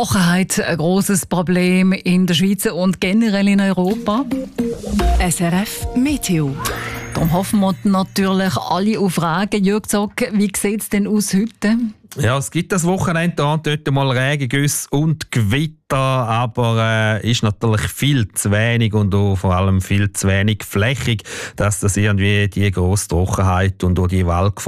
Trockenheit ein grosses Problem in der Schweiz und generell in Europa. SRF Meteo. Darum hoffen wir natürlich alle auf Regen. Jürg Zock, wie sieht es denn aus heute? Ja, es gibt das Wochenende da und dort mal Regengüsse und Gewitter, aber ist natürlich viel zu wenig und auch vor allem viel zu wenig flächig, dass das irgendwie die grosse Trockenheit und auch die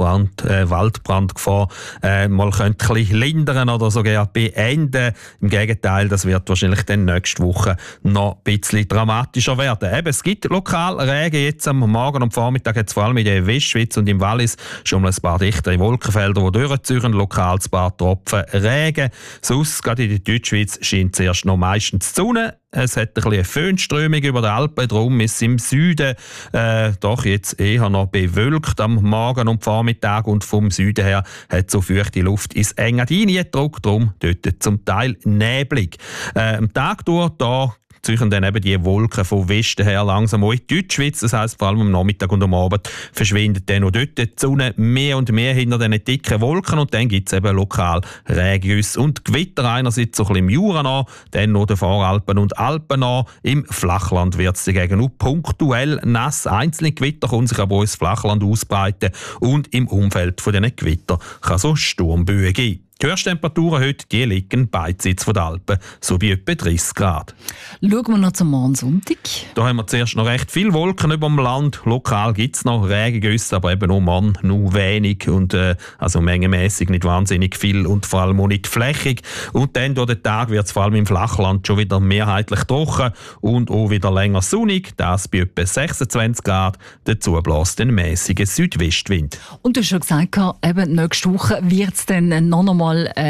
Waldbrandgefahr mal ein bisschen lindern oder sogar beenden. Im Gegenteil, das wird wahrscheinlich dann nächste Woche noch ein bisschen dramatischer werden. Eben, es gibt lokal Regen jetzt am Morgen und Vormittag, jetzt vor allem in der Westschweiz und im Wallis schon mal ein paar dichtere Wolkenfelder, die durchziehen, lokal ein paar Tropfen Regen. Sonst, gerade in der Deutschschweiz, scheint zuerst noch meistens die Sonne. Es hat ein bisschen eine Föhnströmung über die Alpen, darum ist es im Süden doch jetzt eher noch bewölkt am Morgen und Vormittag und vom Süden her hat so feuchte Luft ins Engadin gedrückt, darum dort zum Teil neblig. Am Tag durch da ziehen dann eben die Wolken von Westen her langsam auch in die Deutschschweiz. Das heisst, vor allem am Nachmittag und am Abend verschwindet dann auch dort die Sonne mehr und mehr hinter diesen dicken Wolken und dann gibt es eben lokal Regengüsse und Gewitter einerseits so ein bisschen im Jura an, dann noch den Voralpen und Alpen an. Im Flachland wird es dagegen nur punktuell nass. Einzelne Gewitter können sich aber auch ins Flachland ausbreiten und im Umfeld von diesen Gewitter kann so Sturmböen geben. Die Höchsttemperaturen heute die liegen beidseits von den Alpen, so bei etwa 30 Grad. Schauen wir noch zum Morgen Sonntag. Da haben wir zuerst noch recht viele Wolken über dem Land. Lokal gibt es noch Regengüsse, aber eben nur wenig und also mengenmässig nicht wahnsinnig viel und vor allem auch nicht flächig. Und dann durch den Tag wird es vor allem im Flachland schon wieder mehrheitlich trocken und auch wieder länger sonnig. Das bei etwa 26 Grad. Dazu bläst ein mäßiger Südwestwind. Und du hast schon gesagt, eben nächste Woche wird es dann noch mal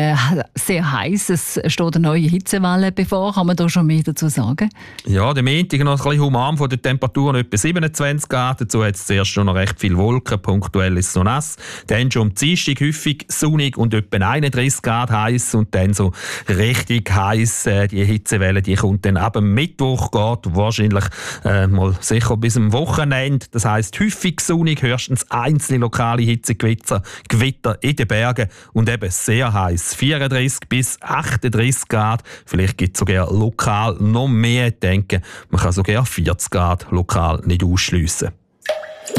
sehr heiß. Es steht eine neue Hitzewelle bevor. Kann man da schon mehr dazu sagen? Ja, der Montag noch ein bisschen human von den Temperaturen, etwa 27 Grad. Dazu hat es zuerst schon noch recht viele Wolken, punktuell ist es noch nass. Dann schon am Dienstag häufig sonnig und etwa 31 Grad heiß und dann so richtig heiß. Die Hitzewelle die kommt dann ab dem Mittwoch, geht wahrscheinlich mal sicher bis zum Wochenende. Das heisst häufig sonnig, höchstens einzelne lokale Hitzegewitter in den Bergen und eben sehr heiß, 34 bis 38 Grad. Vielleicht gibt es sogar lokal noch mehr. Ich denke, man kann sogar 40 Grad lokal nicht ausschliessen.